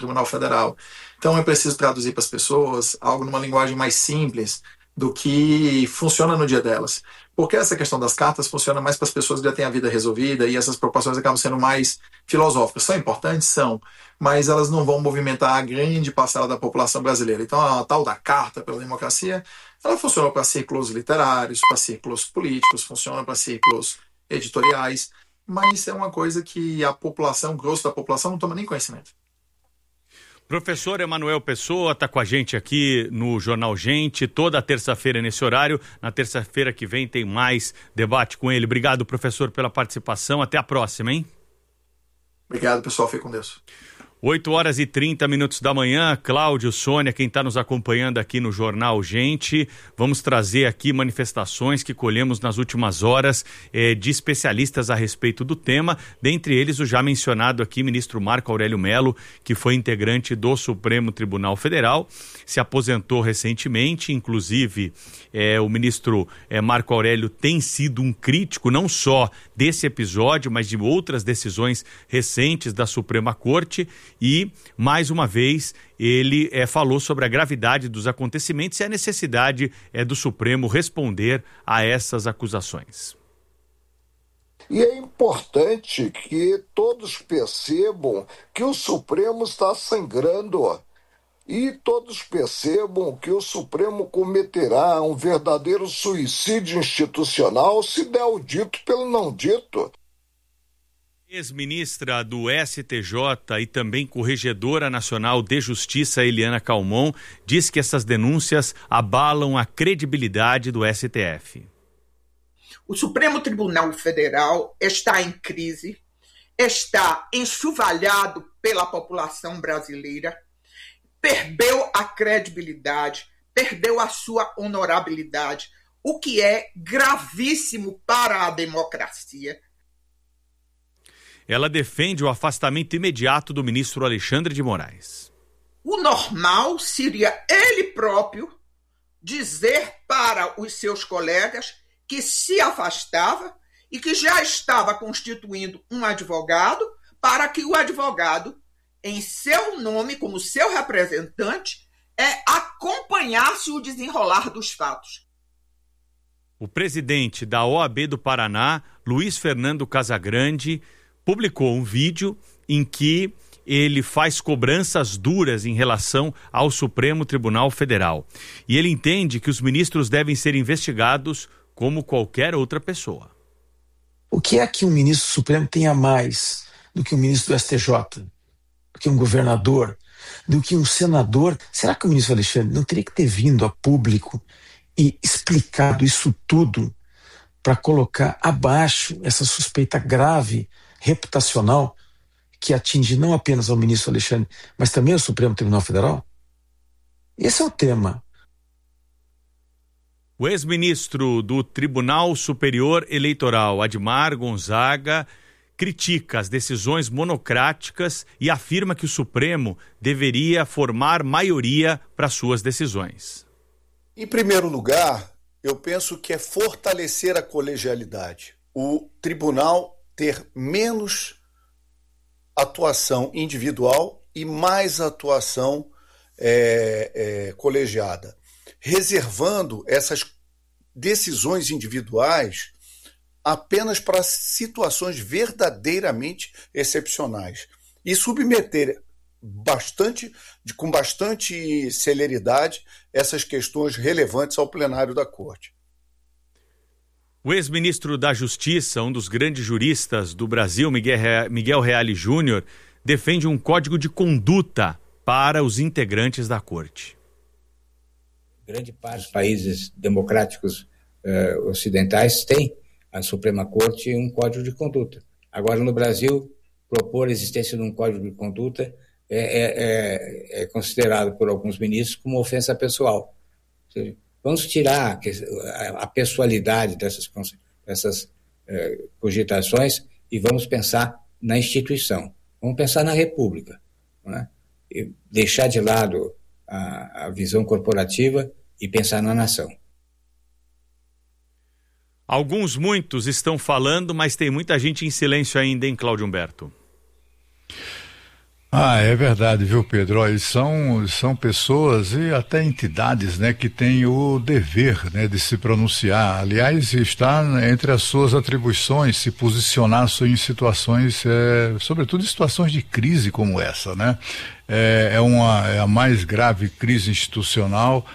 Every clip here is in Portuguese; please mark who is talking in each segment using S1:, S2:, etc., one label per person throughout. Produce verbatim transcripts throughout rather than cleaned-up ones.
S1: Tribunal Federal. Então eu preciso traduzir para as pessoas algo numa linguagem mais simples do que funciona no dia delas. Porque essa questão das cartas funciona mais para as pessoas que já têm a vida resolvida e essas preocupações acabam sendo mais filosóficas. São importantes? São, mas elas não vão movimentar a grande parcela da população brasileira. Então a tal da Carta pela Democracia, ela funciona para círculos literários, para círculos políticos, funciona para círculos editoriais, mas é uma coisa que a população, o grosso da população, não toma nem conhecimento.
S2: Professor Emanuel Pessoa está com a gente aqui no Jornal Gente, toda terça-feira nesse horário. Na terça-feira que vem tem mais debate com ele. Obrigado, professor, pela participação. Até a próxima, hein?
S1: Obrigado, pessoal. Fique com Deus.
S2: oito horas e trinta minutos da manhã, Cláudio, Sônia, quem está nos acompanhando aqui no Jornal Gente, vamos trazer aqui manifestações que colhemos nas últimas horas eh, de especialistas a respeito do tema, dentre eles o já mencionado aqui ministro Marco Aurélio Mello, que foi integrante do Supremo Tribunal Federal, se aposentou recentemente, inclusive eh, o ministro eh, Marco Aurélio tem sido um crítico não só desse episódio, mas de outras decisões recentes da Suprema Corte. E, mais uma vez, ele é, falou sobre a gravidade dos acontecimentos e a necessidade é, do Supremo responder a essas acusações.
S3: E é importante que todos percebam que o Supremo está sangrando e todos percebam que o Supremo cometerá um verdadeiro suicídio institucional se der o dito pelo não dito.
S2: Ex-ministra do S T J e também corregedora nacional de Justiça, Eliana Calmon, diz que essas denúncias abalam a credibilidade do S T F.
S4: O Supremo Tribunal Federal está em crise, está enxovalhado pela população brasileira, perdeu a credibilidade, perdeu a sua honorabilidade, o que é gravíssimo para a democracia.
S2: Ela defende o afastamento imediato do ministro Alexandre de Moraes.
S4: O normal seria ele próprio dizer para os seus colegas que se afastava e que já estava constituindo um advogado para que o advogado, em seu nome, como seu representante, é, acompanhasse o desenrolar dos fatos.
S2: O presidente da O A B do Paraná, Luiz Fernando Casagrande, publicou um vídeo em que ele faz cobranças duras em relação ao Supremo Tribunal Federal. E ele entende que os ministros devem ser investigados como qualquer outra pessoa.
S5: O que é que um ministro supremo tenha mais do que um ministro do S T J, do que um governador, do que um senador? Será que o ministro Alexandre não teria que ter vindo a público e explicado isso tudo para colocar abaixo essa suspeita grave, reputacional, que atinge não apenas ao ministro Alexandre, mas também ao Supremo Tribunal Federal? Esse é o tema.
S2: O ex-ministro do Tribunal Superior Eleitoral, Admar Gonzaga, critica as decisões monocráticas e afirma que o Supremo deveria formar maioria para suas decisões.
S6: Em primeiro lugar, eu penso que é fortalecer a colegialidade. O tribunal ter menos atuação individual e mais atuação é, é, colegiada, reservando essas decisões individuais apenas para situações verdadeiramente excepcionais e submeter bastante, de, com bastante celeridade essas questões relevantes ao plenário da Corte.
S2: O ex-ministro da Justiça, um dos grandes juristas do Brasil, Miguel Reale Júnior, defende um código de conduta para os integrantes da Corte.
S7: Grande parte dos países democráticos eh, ocidentais tem a Suprema Corte um código de conduta. Agora, no Brasil, propor a existência de um código de conduta é, é, é, é considerado por alguns ministros como ofensa pessoal. Ou seja, vamos tirar a pessoalidade dessas, dessas eh, cogitações e vamos pensar na instituição. Vamos pensar na República, não é? E deixar de lado a, a visão corporativa e pensar na nação.
S2: Alguns, muitos estão falando, mas tem muita gente em silêncio ainda, hein, Cláudio Humberto?
S8: Ah, é verdade, viu, Pedro? Olha, são, são pessoas e até entidades, né, que têm o dever, né, de se pronunciar. Aliás, está entre as suas atribuições se posicionar em situações, é, sobretudo em situações de crise como essa, né? É, é, uma, é a mais grave crise institucional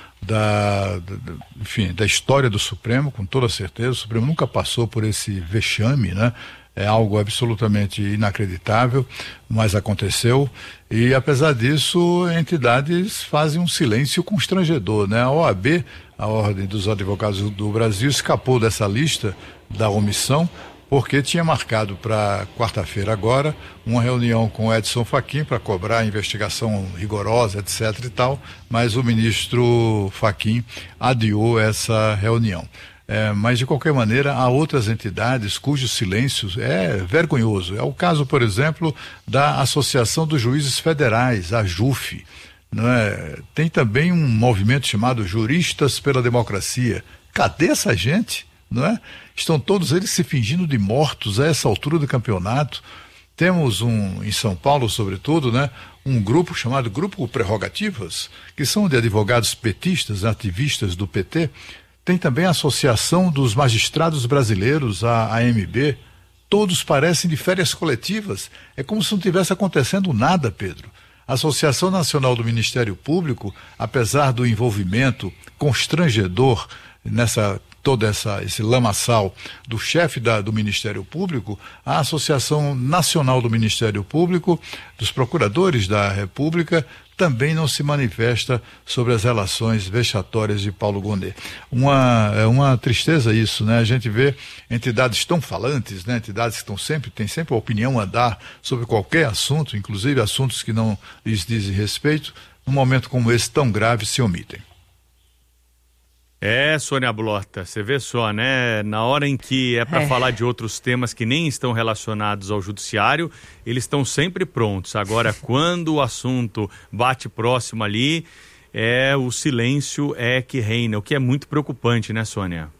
S8: da, da, enfim, da história do Supremo, com toda certeza. O Supremo nunca passou por esse vexame, né? É algo absolutamente inacreditável, mas aconteceu. E, apesar disso, entidades fazem um silêncio constrangedor, né? A O A B, a Ordem dos Advogados do Brasil, escapou dessa lista da omissão, porque tinha marcado para quarta-feira agora uma reunião com Edson Fachin para cobrar a investigação rigorosa, etc e tal, mas o ministro Fachin adiou essa reunião. É, mas, de qualquer maneira, há outras entidades cujo silêncio é vergonhoso. É o caso, por exemplo, da Associação dos Juízes Federais, a JUF. Não é? Tem também um movimento chamado Juristas pela Democracia. Cadê essa gente? Não é? Estão todos eles se fingindo de mortos a essa altura do campeonato. Temos um, em São Paulo, sobretudo, né, um grupo chamado Grupo Prerrogativas, que são de advogados petistas, ativistas do P T. Tem também a Associação dos Magistrados Brasileiros, a A M B. Todos parecem de férias coletivas. É como se não tivesse acontecendo nada, Pedro. A Associação Nacional do Ministério Público, apesar do envolvimento constrangedor nessa todo essa, esse lamaçal do chefe da, do Ministério Público, a Associação Nacional do Ministério Público, dos Procuradores da República, também não se manifesta sobre as relações vexatórias de Paulo Gonet. Uma, é uma tristeza isso, né? A gente vê entidades tão falantes, né? Entidades que estão sempre, têm sempre a opinião a dar sobre qualquer assunto, inclusive assuntos que não lhes dizem respeito, num momento como esse tão grave se omitem.
S2: É, Sônia Blota, você vê só, né? Na hora em que é para é. falar de outros temas que nem estão relacionados ao judiciário, eles estão sempre prontos. Agora, quando o assunto bate próximo ali, é o silêncio é que reina, o que é muito preocupante, né, Sônia?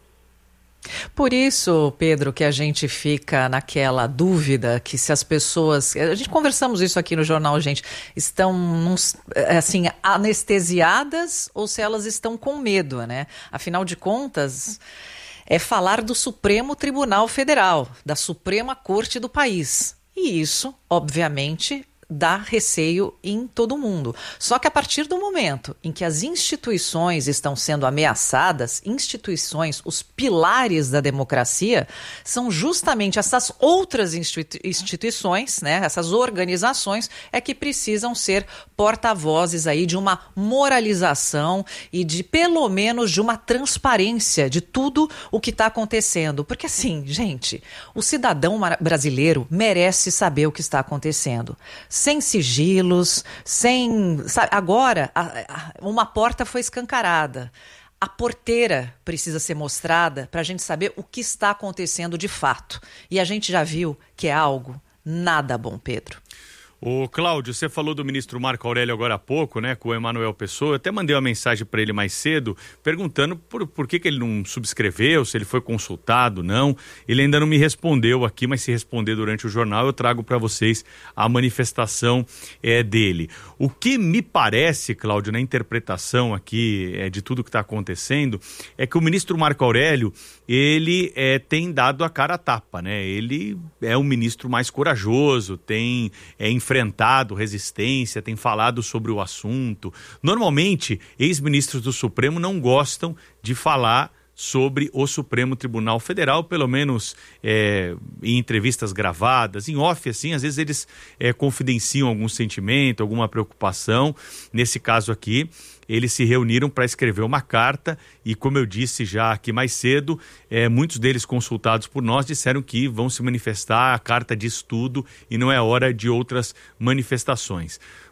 S9: Por isso, Pedro, que a gente fica naquela dúvida que se as pessoas... A gente conversamos isso aqui no jornal, gente, estão num, assim, anestesiadas ou se elas estão com medo, né? Afinal de contas, é falar do Supremo Tribunal Federal, da Suprema Corte do país. E isso, obviamente, dá receio em todo mundo. Só que a partir do momento em que as instituições estão sendo ameaçadas, instituições, os pilares da democracia, são justamente essas outras institui- instituições, né, essas organizações, é que precisam ser porta-vozes aí de uma moralização e de, pelo menos, de uma transparência de tudo o que está acontecendo. Porque assim, gente, o cidadão brasileiro merece saber o que está acontecendo. Sem sigilos, sem... Sabe, agora, a, a, uma porta foi escancarada. A porteira precisa ser mostrada para a gente saber o que está acontecendo de fato. E a gente já viu que é algo nada bom, Pedro.
S2: Ô, Cláudio, você falou do ministro Marco Aurélio agora há pouco, né, com o Emanuel Pessoa. Eu até mandei uma mensagem para ele mais cedo, perguntando por, por que, que ele não subscreveu, se ele foi consultado, não. Ele ainda não me respondeu aqui, mas se responder durante o jornal, eu trago para vocês a manifestação é, dele. O que me parece, Cláudio, na interpretação aqui é, de tudo que está acontecendo, é que o ministro Marco Aurélio, ele é, tem dado a cara a tapa, né? Ele é um ministro mais corajoso, tem é, enfrentado resistência, tem falado sobre o assunto. Normalmente, ex-ministros do Supremo não gostam de falar sobre o Supremo Tribunal Federal, pelo menos é, em entrevistas gravadas, em off, assim, às vezes eles é, confidenciam algum sentimento, alguma preocupação. Nesse caso aqui, eles se reuniram para escrever uma carta e, como eu disse já aqui mais cedo, é, muitos deles consultados por nós disseram que vão se manifestar, a carta diz tudo e não é hora de outras manifestações.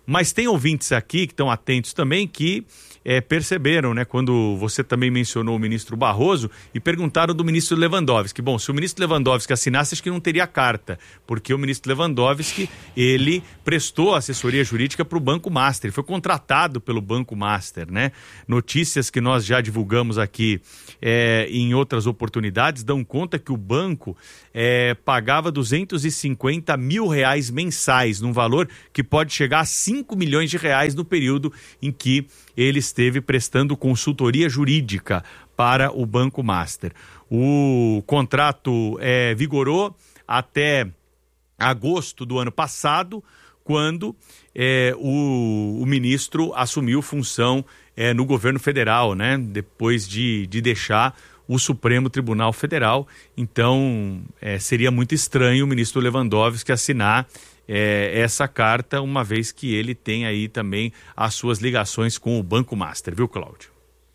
S2: Mas tem ouvintes aqui que estão atentos também que é, perceberam, né, quando você também mencionou o ministro Barroso e perguntaram do ministro Lewandowski. Bom, se o ministro Lewandowski assinasse, acho que não teria carta, porque o ministro Lewandowski, ele prestou assessoria jurídica para o Banco Master, foi contratado pelo Banco Master, né? Notícias que nós já divulgamos aqui é, em outras oportunidades dão conta que o banco é, pagava duzentos e cinquenta mil reais mensais, num valor que pode chegar a cinco milhões de reais no período em que ele esteve prestando consultoria jurídica para o Banco Master. O contrato é, vigorou até agosto do ano passado, quando é, o, o ministro assumiu função é, no governo federal, né? Depois de, de deixar o Supremo Tribunal Federal. Então, é, seria muito estranho o ministro Lewandowski assinar É, essa carta, uma vez que ele tem aí também as suas ligações com o Banco Master, viu, Cláudio?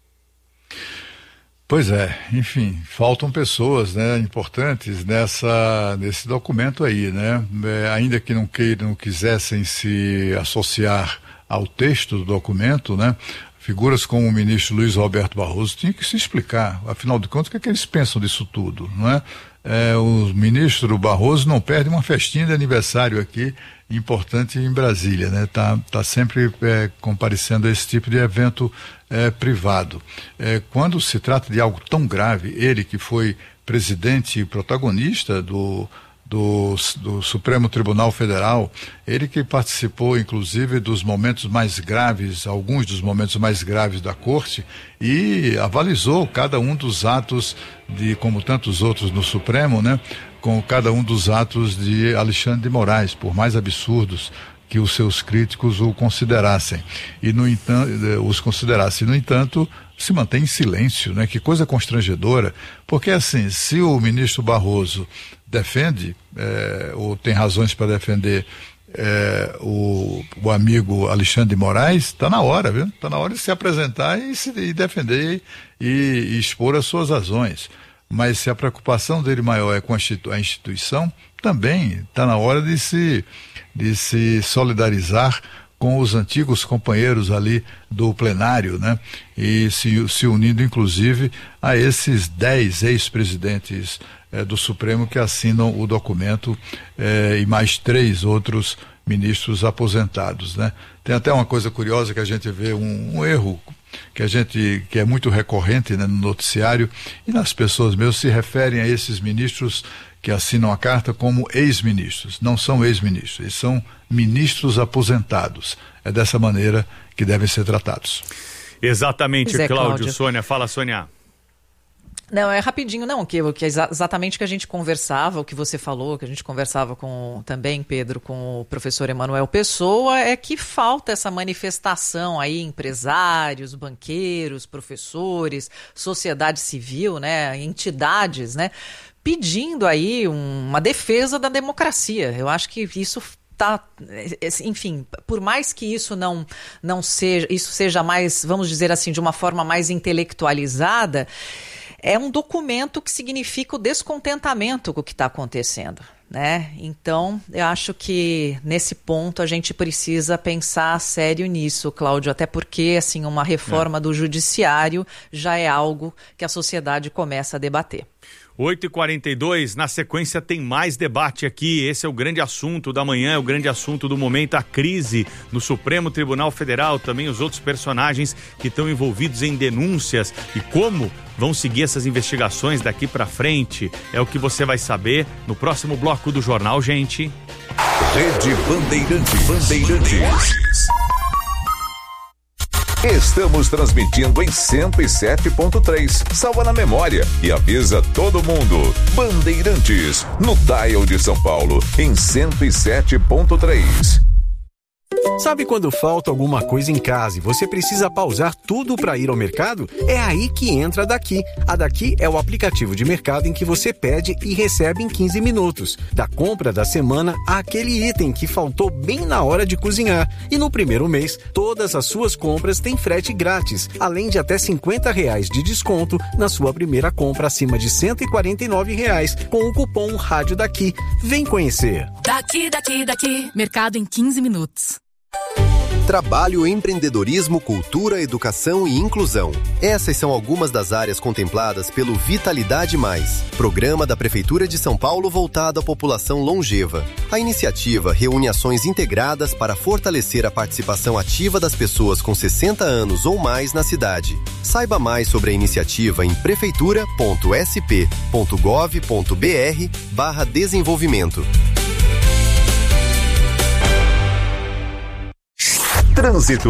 S8: Pois é, enfim, faltam pessoas, né, importantes nessa, nesse documento aí, né? É, ainda que não queiram, não quisessem se associar ao texto do documento, né? Figuras como o ministro Luiz Roberto Barroso tinham que se explicar, afinal de contas, o que é que eles pensam disso tudo, não é? É, o ministro Barroso não perde uma festinha de aniversário aqui, importante em Brasília, né? Tá, tá sempre é, comparecendo a esse tipo de evento é, privado. É, quando se trata de algo tão grave, ele que foi presidente e protagonista do Do, do Supremo Tribunal Federal, ele que participou inclusive dos momentos mais graves, alguns dos momentos mais graves da Corte, e avalizou cada um dos atos de, como tantos outros no Supremo, né, com cada um dos atos de Alexandre de Moraes, por mais absurdos que os seus críticos o considerassem, e no entanto, os considerassem, no entanto, se mantém em silêncio, né? Que coisa constrangedora, porque assim, se o ministro Barroso defende, é, ou tem razões para defender é, o, o amigo Alexandre de Moraes, está na hora, viu? Está na hora de se apresentar e, se, e defender e, e expor as suas razões. Mas se a preocupação dele maior é com a instituição, também está na hora de se, de se solidarizar com os antigos companheiros ali do plenário, né? E se, se unindo, inclusive, a esses dez ex-presidentes eh, do Supremo que assinam o documento eh, e mais três outros ministros aposentados, né? Tem até uma coisa curiosa que a gente vê, um, um erro que a gente, que é muito recorrente, né, no noticiário, e nas pessoas mesmo se referem a esses ministros que assinam a carta como ex-ministros. Não são ex-ministros, eles são ministros aposentados. É dessa maneira que devem ser tratados.
S2: Exatamente,
S9: é,
S2: Cláudio.
S9: Cláudio.
S2: Sônia, fala, Sônia.
S9: Não, é rapidinho, não, que, que é exatamente o que a gente conversava, o que você falou, que a gente conversava com também, Pedro, com o professor Emanuel Pessoa, é que falta essa manifestação aí, empresários, banqueiros, professores, sociedade civil, né, entidades, né, pedindo aí uma defesa da democracia. Eu acho que isso tá, enfim, por mais que isso não, não seja, isso seja mais, vamos dizer assim, de uma forma mais intelectualizada, é um documento que significa o descontentamento com o que está acontecendo, né? Então, eu acho que nesse ponto a gente precisa pensar sério nisso, Cláudio, até porque, assim, uma reforma é. do judiciário já é algo que a sociedade começa a debater.
S2: oito e quarenta e dois, na sequência tem mais debate aqui. Esse é o grande assunto da manhã, é o grande assunto do momento, a crise no Supremo Tribunal Federal, também os outros personagens que estão envolvidos em denúncias e como vão seguir essas investigações daqui para frente. É o que você vai saber no próximo bloco do Jornal, gente.
S10: Rede Bandeirantes. Bandeirantes. Estamos transmitindo em cento e sete ponto três. Salva na memória e avisa todo mundo. Bandeirantes, no dial de São Paulo, em cento e sete ponto três.
S11: Sabe quando falta alguma coisa em casa e você precisa pausar tudo para ir ao mercado? É aí que entra a Daqui. A Daqui é o aplicativo de mercado em que você pede e recebe em quinze minutos. Da compra da semana àquele item que faltou bem na hora de cozinhar. E no primeiro mês, todas as suas compras têm frete grátis, além de até cinquenta reais de desconto na sua primeira compra acima de cento e quarenta e nove reais com o cupom Rádio Daqui. Vem conhecer.
S12: Daqui, daqui, daqui. Mercado em quinze minutos. Trabalho, empreendedorismo, cultura, educação e inclusão. Essas são algumas das áreas contempladas pelo Vitalidade Mais, programa da Prefeitura de São Paulo voltado à população longeva. A iniciativa reúne ações integradas para fortalecer a participação ativa das pessoas com sessenta anos ou mais na cidade. Saiba mais sobre a iniciativa em prefeitura ponto s p ponto gov ponto b r barra desenvolvimento.
S10: Trânsito.